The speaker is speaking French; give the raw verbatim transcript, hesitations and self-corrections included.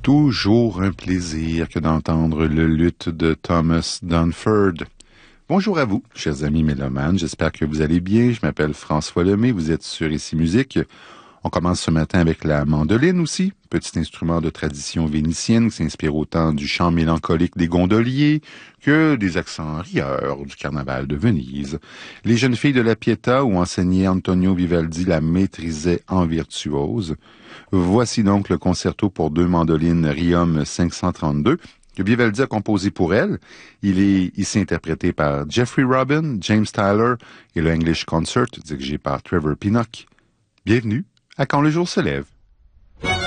Toujours un plaisir que d'entendre le luth de Thomas Dunford. Bonjour à vous, chers amis mélomanes, j'espère que vous allez bien. Je m'appelle François Lemay, vous êtes sur Ici Musique. On commence ce matin avec la mandoline aussi, petit instrument de tradition vénitienne qui s'inspire autant du chant mélancolique des gondoliers que des accents rieurs du carnaval de Venise. Les jeunes filles de la Pietà, où enseignait Antonio Vivaldi, la maîtrisaient en virtuose. Voici donc le concerto pour deux mandolines Riom cinq cent trente-deux que Vivaldi a composé pour elle. Il est ici interprété par Jeffrey Robin, James Tyler et le English Concert dirigé par Trevor Pinnock. Bienvenue à Quand le jour se lève.